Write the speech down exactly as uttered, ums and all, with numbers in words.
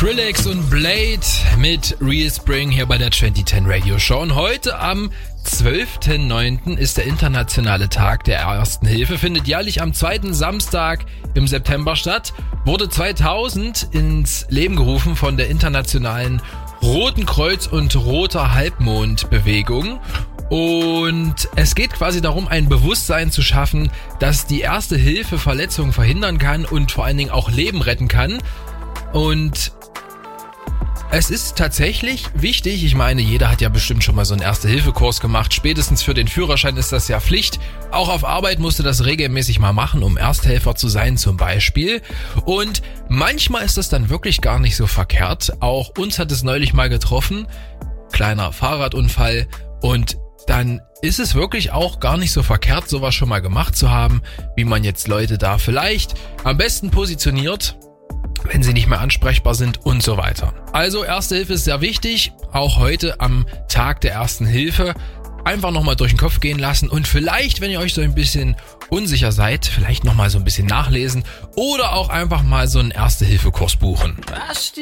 Skrillex und Blade mit Real Spring hier bei der zwanzig zehn Radio Show. Und heute am zwölften neunten ist der internationale Tag der Ersten Hilfe, findet jährlich am zweiten Samstag im September statt, wurde zweitausend ins Leben gerufen von der internationalen Roten Kreuz- und Roter Halbmond-Bewegung. Und es geht quasi darum, ein Bewusstsein zu schaffen, dass die Erste Hilfe Verletzungen verhindern kann und vor allen Dingen auch Leben retten kann. Und es ist tatsächlich wichtig, ich meine, jeder hat ja bestimmt schon mal so einen Erste-Hilfe-Kurs gemacht, spätestens für den Führerschein ist das ja Pflicht. Auch auf Arbeit musst du das regelmäßig mal machen, um Ersthelfer zu sein zum Beispiel. Und manchmal ist das dann wirklich gar nicht so verkehrt. Auch uns hat es neulich mal getroffen, kleiner Fahrradunfall, und dann ist es wirklich auch gar nicht so verkehrt, sowas schon mal gemacht zu haben, wie man jetzt Leute da vielleicht am besten positioniert, wenn sie nicht mehr ansprechbar sind und so weiter. Also Erste Hilfe ist sehr wichtig, auch heute am Tag der Ersten Hilfe. Einfach nochmal durch den Kopf gehen lassen und vielleicht, wenn ihr euch so ein bisschen unsicher seid, vielleicht nochmal so ein bisschen nachlesen oder auch einfach mal so einen Erste-Hilfe-Kurs buchen.